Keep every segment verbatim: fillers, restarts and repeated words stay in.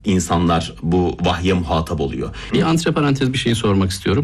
insanlar bu vahye muhatap oluyor. Bir antiparantez bir şey sormak istiyorum.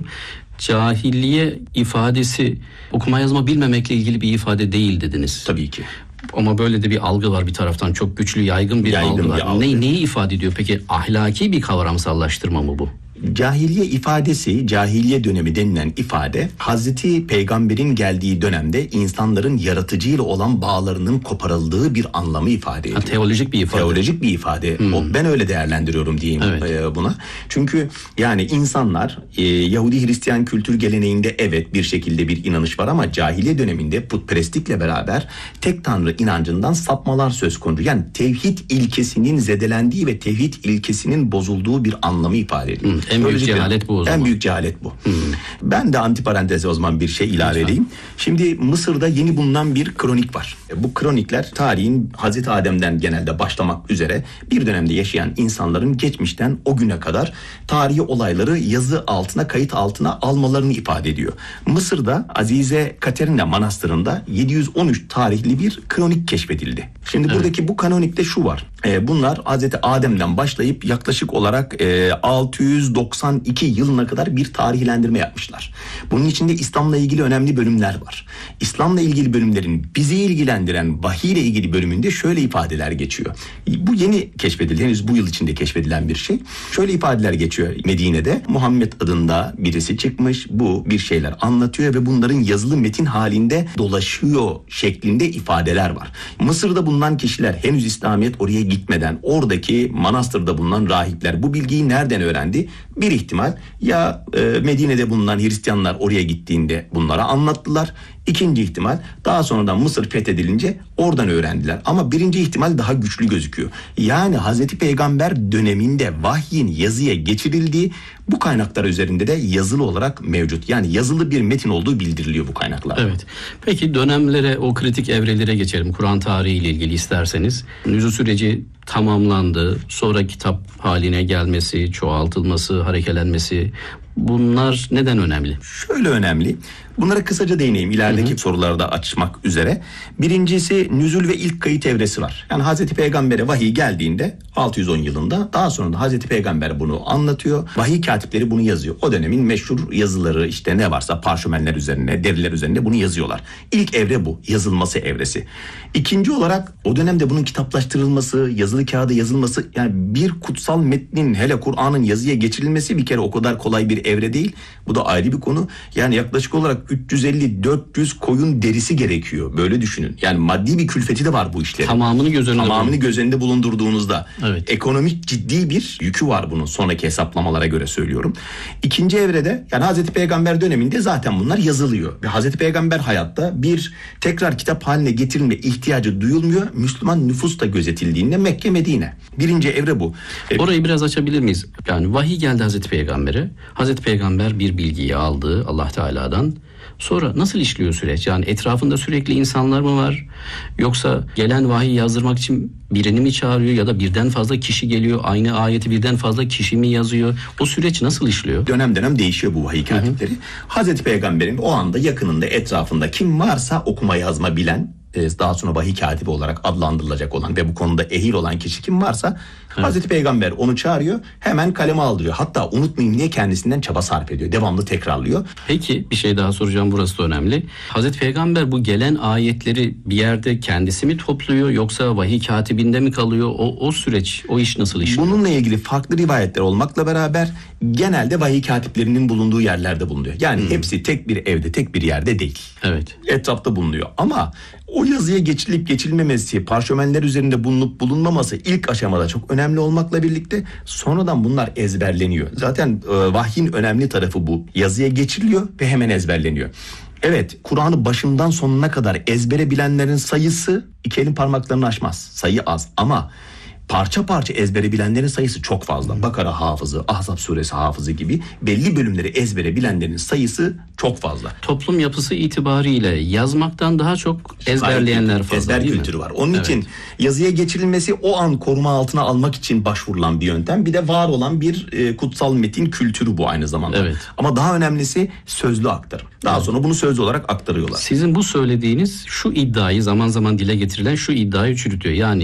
Cahiliye ifadesi okuma yazma bilmemekle ilgili bir ifade değil dediniz. Tabii ki. Ama böyle de bir algı var bir taraftan. Çok güçlü, yaygın bir Yaygın algı var. bir algı. Ne, neyi ifade ediyor peki? Ahlaki bir kavramsallaştırma mı bu? Cahiliye ifadesi, cahiliye dönemi denilen ifade, Hazreti Peygamber'in geldiği dönemde insanların yaratıcıyla olan bağlarının koparıldığı bir anlamı ifade ediyor. Ha, teolojik bir ifade. Teolojik bir ifade. Hmm. O, ben öyle değerlendiriyorum diyeyim evet. e, buna. Çünkü yani insanlar e, Yahudi Hristiyan kültür geleneğinde evet bir şekilde bir inanış var ama cahiliye döneminde putperestlikle beraber tek tanrı inancından sapmalar söz konusu. Yani tevhid ilkesinin zedelendiği ve tevhid ilkesinin bozulduğu bir anlamı ifade ediyor. Hmm. En büyük cehalet bu o zaman. En büyük cehalet bu. Hmm. Ben de antiparanteze o zaman bir şey ilave Lütfen. edeyim. Şimdi Mısır'da yeni bulunan bir kronik var. Bu kronikler tarihin Hazreti Adem'den genelde başlamak üzere bir dönemde yaşayan insanların geçmişten o güne kadar tarihi olayları yazı altına, kayıt altına almalarını ifade ediyor. Mısır'da Azize Katerina Manastırı'nda yedi yüz on üç tarihli bir kronik keşfedildi. Şimdi evet. buradaki bu kanonikte şu var. Ee, bunlar Hazreti Adem'den başlayıp yaklaşık olarak e, altı yüz doksan iki yılına kadar bir tarihlendirme yapmışlar. Bunun içinde İslam'la ilgili önemli bölümler var. İslam'la ilgili bölümlerin bizi ilgilendiren vahiy ile ilgili bölümünde şöyle ifadeler geçiyor. Bu yeni keşfedildi. Henüz bu yıl içinde keşfedilen bir şey. Şöyle ifadeler geçiyor Medine'de. Muhammed adında birisi çıkmış. Bu bir şeyler anlatıyor ve bunların yazılı metin halinde dolaşıyor şeklinde ifadeler var. Mısır'da bulunan kişiler henüz İslamiyet oraya gitmeden oradaki manastırda bulunan rahipler bu bilgiyi nereden öğrendi? Bir ihtimal ya e, Medine'de bulunan Hristiyanlar oraya gittiğinde bunlara anlattılar. İkinci ihtimal daha sonradan Mısır fethedilince oradan öğrendiler. Ama birinci ihtimal daha güçlü gözüküyor. Yani Hazreti Peygamber döneminde vahyin yazıya geçirildiği bu kaynaklar üzerinde de yazılı olarak mevcut. Yani yazılı bir metin olduğu bildiriliyor bu kaynaklarda. Evet. Peki dönemlere, o kritik evrelere geçelim. Kur'an tarihiyle ilgili isterseniz. Nüzul süreci tamamlandı. Sonra kitap haline gelmesi, çoğaltılması, harekelenmesi. Bunlar neden önemli? Şöyle önemli. Bunlara kısaca değineyim ilerideki hı hı. sorularda açmak üzere. Birincisi nüzul ve ilk kayıt evresi var. Yani Hazreti Peygamber'e vahiy geldiğinde altı yüz on yılında daha sonra da Hazreti Peygamber bunu anlatıyor. Vahiy katipleri bunu yazıyor. O dönemin meşhur yazıları işte ne varsa parşömenler üzerine, deriler üzerine bunu yazıyorlar. İlk evre bu. Yazılması evresi. İkinci olarak o dönemde bunun kitaplaştırılması, yazılı kağıda yazılması yani bir kutsal metnin hele Kur'an'ın yazıya geçirilmesi bir kere o kadar kolay bir evre değil. Bu da ayrı bir konu. Yani yaklaşık olarak üç yüz elli dört yüz koyun derisi gerekiyor. Böyle düşünün. Yani maddi bir külfeti de var bu işlerin. Tamamını göz önünde Tamamını göz önünde bulundurduğunuzda evet. ekonomik ciddi bir yükü var bunun sonraki hesaplamalara göre söylüyorum. İkinci evrede yani Hazreti Peygamber döneminde zaten bunlar yazılıyor. Ve Hazreti Peygamber hayatta bir tekrar kitap haline getirilme ihtiyacı duyulmuyor. Müslüman nüfus da gözetildiğinde Mekke, Medine. Birinci evre bu. Orayı biraz açabilir miyiz? Yani vahiy geldi Hazreti Peygamber'e. Hazreti Peygamber bir bilgiyi aldı Allah Teala'dan. Sonra nasıl işliyor süreç? Yani etrafında sürekli insanlar mı var? Yoksa gelen vahiy yazdırmak için birini mi çağırıyor ya da birden fazla kişi geliyor? Aynı ayeti birden fazla kişi mi yazıyor? O süreç nasıl işliyor? Dönem dönem değişiyor bu vahiy katipleri. Hazreti Peygamber'in o anda yakınında, etrafında kim varsa okuma yazma bilen, daha sonra vahiy katibi olarak adlandırılacak olan ve bu konuda ehil olan kişi kim varsa evet. Hazreti Peygamber onu çağırıyor, hemen kaleme aldırıyor. Hatta unutmayayım diye kendisinden çaba sarf ediyor. Devamlı tekrarlıyor. Peki bir şey daha soracağım, burası da önemli. Hazreti Peygamber bu gelen ayetleri bir yerde kendisi mi topluyor yoksa vahiy katibinde mi kalıyor? O, o süreç, o iş nasıl işliyor? Bununla ilgili farklı rivayetler olmakla beraber genelde vahiy katiplerinin bulunduğu yerlerde bulunuyor. Yani hmm. hepsi tek bir evde, tek bir yerde değil. Evet. Etrafta bulunuyor ama o yazıya geçilip geçilmemesi, parşömenler üzerinde bulunup bulunmaması ilk aşamada çok önemli olmakla birlikte sonradan bunlar ezberleniyor. Zaten e, vahyin önemli tarafı bu. Yazıya geçiliyor ve hemen ezberleniyor. Evet, Kur'an'ı başından sonuna kadar ezbere bilenlerin sayısı iki elin parmaklarını aşmaz. Sayı az ama parça parça ezbere bilenlerin sayısı çok fazla. Bakara hafızı, Ahzab suresi hafızı gibi belli bölümleri ezbere bilenlerin sayısı çok fazla. Toplum yapısı itibariyle yazmaktan daha çok ezberleyenler fazla, ezber değil kültürü mi? var. Onun evet. için yazıya geçirilmesi o an koruma altına almak için başvurulan bir yöntem. Bir de var olan bir e, kutsal metin kültürü bu aynı zamanda. Evet. Ama daha önemlisi sözlü aktarım. Daha evet. sonra bunu sözlü olarak aktarıyorlar. Sizin bu söylediğiniz şu iddiayı, zaman zaman dile getirilen şu iddiayı çürütüyor. Yani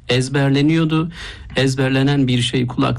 ezberleniyordu. Ezberlenen bir şey kulak